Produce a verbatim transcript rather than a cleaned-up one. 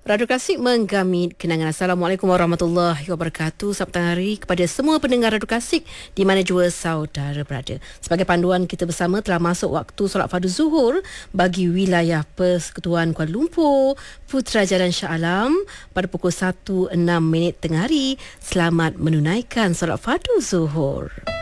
Radio Klasik menggamit kenangan. Assalamualaikum warahmatullahi wabarakatuh. Selamat petang hari kepada semua pendengar Radio Klasik di mana jua saudara berada. Sebagai panduan kita bersama telah masuk waktu solat fardu zuhur bagi wilayah Persekutuan Kuala Lumpur, Putrajaya dan Shah Alam pada pukul satu enam minit tengah hari. Selamat menunaikan solat fardu zuhur.